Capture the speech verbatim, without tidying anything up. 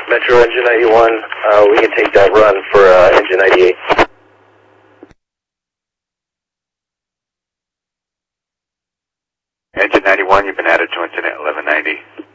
Metro Engine ninety-one, uh, we can take that run for uh, Engine ninety-eight. Engine ninety-one, you've been added to Internet eleven ninety.